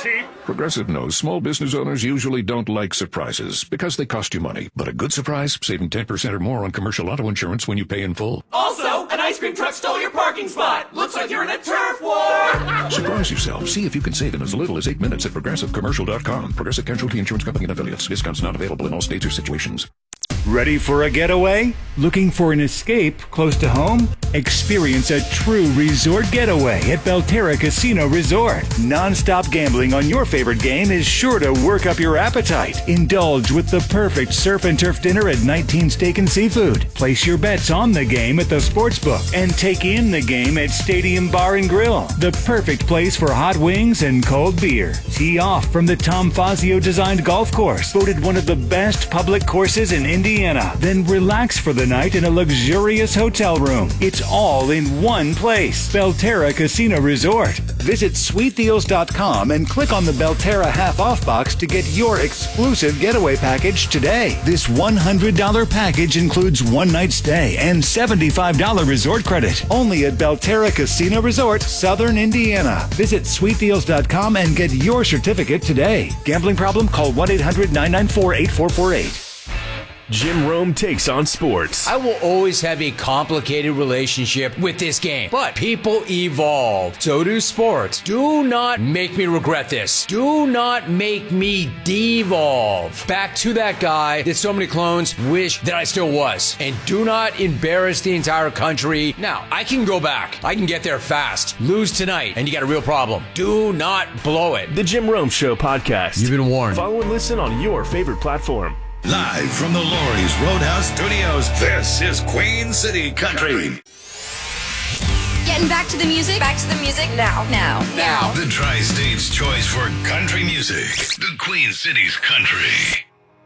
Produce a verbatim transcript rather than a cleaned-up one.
cheap. Progressive knows small business owners usually don't like surprises because they cost you money. But a good surprise, saving ten percent or more on commercial auto insurance when you pay in full. Also, an ice cream truck stole your parking spot. Looks like you're in a turf war. Surprise yourself. See if you can save in as little as eight minutes at progressive commercial dot com. Progressive Casualty Insurance Company and affiliates. Discounts not available in all states or situations. Ready for a getaway? Looking for an escape close to home? Experience a true resort getaway at Belterra Casino Resort. Non-stop gambling on your favorite game is sure to work up your appetite. Indulge with the perfect surf and turf dinner at nineteen Steak and Seafood. Place your bets on the game at the Sportsbook and take in the game at Stadium Bar and Grill. The perfect place for hot wings and cold beer. Tee off from the Tom Fazio designed golf course, voted one of the best public courses in Indiana. Then relax for the night in a luxurious hotel room. It's all in one place. Belterra Casino Resort. Visit sweet deals dot com and click on the Belterra half-off box to get your exclusive getaway package today. This one hundred dollars package includes one night stay and seventy-five dollars resort credit. Only at Belterra Casino Resort, Southern Indiana. Visit sweet deals dot com and get your certificate today. Gambling problem? Call one eight hundred nine nine four eight four four eight. Jim Rome takes on sports. I will always have a complicated relationship with this game, but people evolve. So do sports. Do not make me regret this. Do not make me devolve back to that guy that so many clones wish that I still was. And do not embarrass the entire country. Now, I can go back. I can get there fast. Lose tonight, and you got a real problem. Do not blow it. The Jim Rome Show podcast. You've been warned. Follow and listen on your favorite platform. Live from the Lori's Roadhouse Studios, this is Queen City Country. Getting back to the music? Back to the music now. Now. Now. The Tri-State's choice for country music. The Queen City's Country.